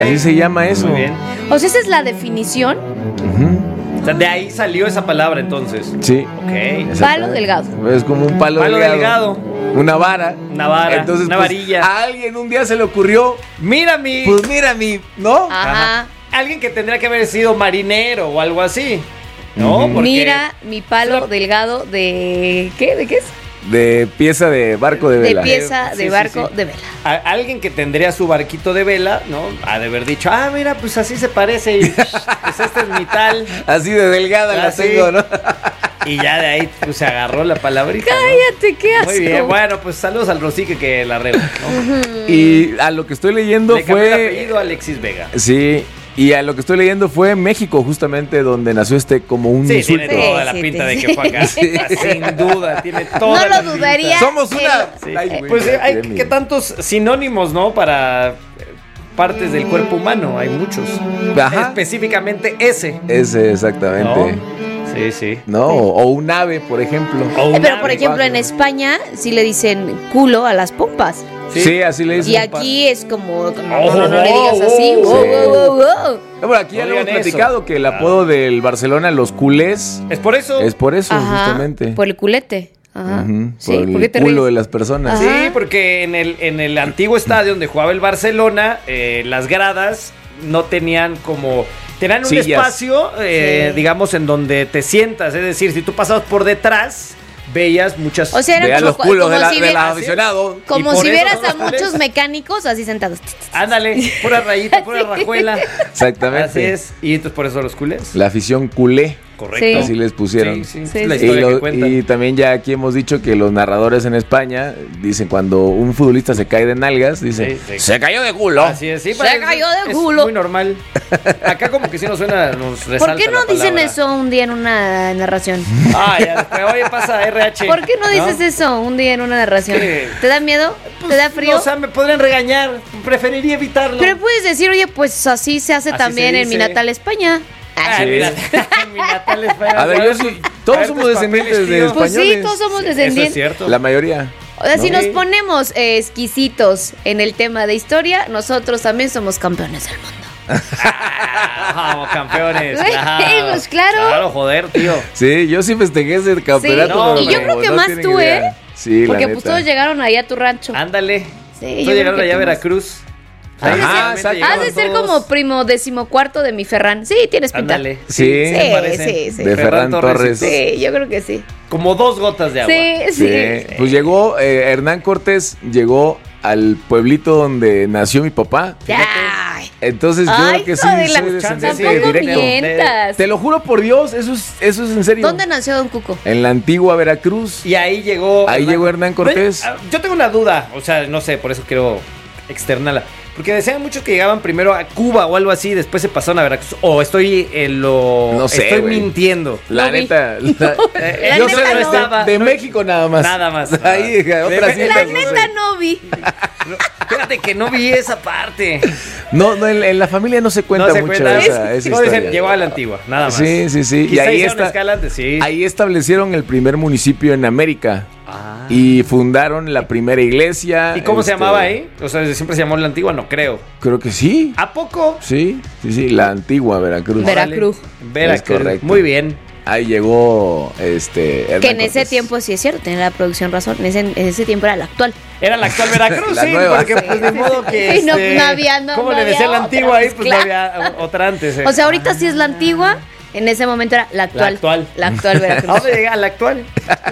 Así se llama eso. Muy bien. O sea, esa es la definición. O sea, de ahí salió esa palabra entonces. Sí. Ok. Palo delgado. Es como un palo delgado. Una vara. Una vara. Entonces, una pues, varilla. A alguien un día se le ocurrió. Mira mi. Pues mira mi, ¿no? Ajá. Alguien que tendría que haber sido marinero o algo así. ¿No? Porque Mira mi palo delgado de... ¿Qué? ¿De qué es? De pieza de barco de vela. De pieza de Sí, barco sí. de vela. Alguien que tendría su barquito de vela, ¿no? Ha de haber dicho, mira, pues así se parece. Y pues este es mi tal. Así de delgada la Así. tengo, ¿no? Y ya de ahí pues, se agarró la palabrita. ¿no? Cállate, qué asco. Muy bien, bueno, pues saludos al Rosique que la arregla, ¿no? Y a lo que estoy leyendo Le cambió el fue... apellido a Alexis Vega. Sí, y a lo que estoy leyendo fue México, justamente donde nació como un Sí, insulto. tiene toda la pinta de que fue acá. Sin duda, tiene toda No la lo dudaría. Somos una... Sí. Ay, güey, Pues ya hay tiré mi- que tantos sinónimos, ¿no? Para partes del cuerpo humano, hay muchos. Ajá. Específicamente ese. Ese, exactamente. Sí, sí. ¿No? O un ave, por ejemplo. O un Pero por ave. ejemplo en España sí le dicen culo a las pompas. Sí, así le dicen. Y aquí es como no le digas así. oh, Wow, sí. wow, wow, wow. Bueno, aquí ya No lo hemos digan eso. platicado que el apodo del Barcelona, los culés, Es por eso. es por eso, Ajá, justamente. por el culete. Ajá. Ujú, Sí, por ¿por qué el te culo ríes? de las personas. Ajá. Sí, porque en el antiguo estadio donde jugaba el Barcelona, las gradas no tenían como... Tenían un Sillas. espacio, Sí. digamos, en donde te sientas. Es decir, si tú pasabas por detrás, veías muchas... O sea, era Vean como, los culos como si del vieras- aficionado. Y como por si eso vieras son a los culés. muchos mecánicos así sentados. Ándale, pura rayita, pura rajuela. Exactamente. Así es. Y entonces por eso los culés. La afición culé, Correcto. así les pusieron. Sí, Sí, es la sí. historia que cuentan. Y también ya aquí hemos dicho que los narradores en España dicen cuando un futbolista se cae de nalgas, dicen, Sí, sí. se cayó de culo. Así es, sí, Se parece- cayó de es culo. muy normal. Acá como que sí nos suena, nos resalta ¿Por qué no la dicen palabra. eso un día en una narración? Ya después, oye, pasa RH. ¿Por qué no dices eso un día en una narración? ¿Qué? ¿Te da miedo? ¿Te da frío? No, o sea, me podrían regañar. Preferiría evitarlo. Pero puedes decir, oye, pues así se hace Así también se en mi dice. natal España. Ah, Sí. mi natal España. A ver, yo sí, todos somos descendientes de Pues sí, españoles. todos somos Eso es descendientes. cierto. La mayoría. O sea, si ¿No? nos ponemos exquisitos en el tema de historia, nosotros también somos campeones del mundo. Vamos, campeones. Güey, pues claro. Claro, joder, tío. Sí, yo sí festejé ese campeonato. No, pero y yo creo que no más tienen tú, idea. ¿eh? Sí, Porque la pues neta. todos llegaron ahí a tu rancho. Ándale. Sí, Todos yo llegaron creo que allá a tú Veracruz. Ajá, Ahí exacto. llegaron Has de ser todos. como primo 14º de mi Ferran. Sí, tienes pinta. Ándale. Sí. se Sí, parecen. sí, sí. De Ferran Torres. Sí, yo creo que sí. Como 2 gotas de agua. Sí, Sí. sí. Pues llegó, Hernán Cortés llegó al pueblito donde nació mi papá. Ay, Entonces yo Ay, creo que sí, hijo de la- soy descendiente tampoco directo. mientas. Te lo juro por Dios, eso es en serio. ¿Dónde nació Don Cuco? En la antigua Veracruz. Y ahí llegó. Ahí llegó Hernán Cortés. Yo tengo una duda, o sea, no sé, por eso quiero externarla. Porque decían muchos que llegaban primero a Cuba o algo así, después se pasaron a Veracruz. O estoy en lo. No sé, estoy güey. mintiendo. La Lo vi. neta. La yo neta sé no. de México nada más. Nada más. Ahí, otras De- islas, La no neta sé. no vi. Fíjate que no vi esa parte. No, en la familia no se cuenta No se mucho cuenta. esa No, historia. dicen, llegó a la antigua, nada más. Sí, sí, sí. Quizá Y ahí hicieron está. escala antes, sí. Ahí establecieron el primer municipio en América. Ah. Y fundaron la primera iglesia. ¿Y cómo se llamaba ahí? O sea, siempre se llamó la antigua, no creo. Creo que sí. ¿A poco? Sí, la antigua Veracruz. Veracruz. Veracruz. Es correcto. Muy bien. Ahí llegó Hernán Que en ese Cortés. tiempo sí es cierto, tiene la producción razón. En ese tiempo era la actual. Era la actual Veracruz, La sí, nueva. porque pues de modo que. Sí, no había- no ¿Cómo le había decía la otra, antigua ahí? pues, Pues claro. no había otra antes. O sea, ahorita sí es la antigua, en ese momento era la actual. La actual. La actual ¿A Veracruz. dónde llega la actual?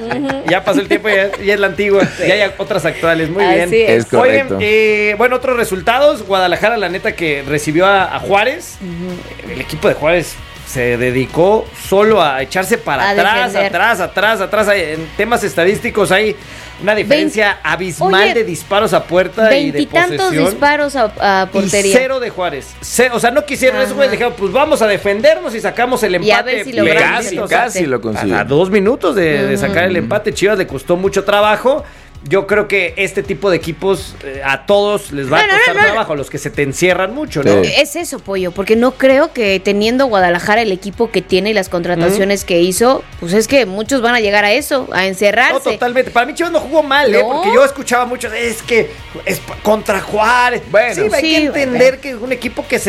Ya pasó el tiempo y ya es la antigua. Ya hay otras actuales. Muy bien. Así Es correcto. Oigan, bueno, otros resultados. Guadalajara, la neta, que recibió a Juárez. El equipo de Juárez se dedicó solo a echarse para A atrás, defender. atrás. En temas estadísticos hay una diferencia abismal Oye, de disparos a puerta y de Veintitantos posesión. disparos a portería. Y 0 de Juárez. O sea, no quisieron eso, güey. Dijeron, pues vamos a defendernos y sacamos el empate. Y a ver si Y logramos casi, el casi empate. lo consiguió. A 2 minutos de sacar el empate. Chivas le costó mucho trabajo. yo creo que este tipo de equipos a todos les va a costar trabajo, los que se te encierran mucho, ¿no? Sí. Es eso, Pollo, porque no creo que teniendo Guadalajara el equipo que tiene y las contrataciones que hizo, pues es que muchos van a llegar a eso, a encerrarse. No, totalmente. Para mí Chivas no jugó mal, No. porque yo escuchaba mucho, es que es contra Juárez. Bueno, sí, hay sí, que entender que es un equipo que se